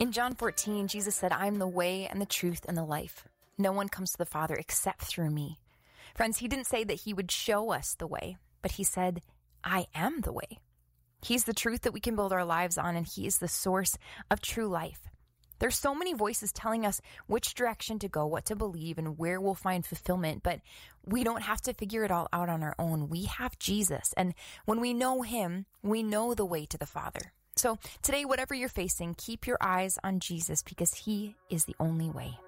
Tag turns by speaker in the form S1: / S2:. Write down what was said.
S1: In John 14, Jesus said, "I am the way and the truth and the life. No one comes to the Father except through me." Friends, he didn't say that he would show us the way, but he said, "I am the way." He's the truth that we can build our lives on, and he is the source of true life. There's so many voices telling us which direction to go, what to believe, and where we'll find fulfillment, but we don't have to figure it all out on our own. We have Jesus, and when we know him, we know the way to the Father. So today, whatever you're facing, keep your eyes on Jesus because he is the only way.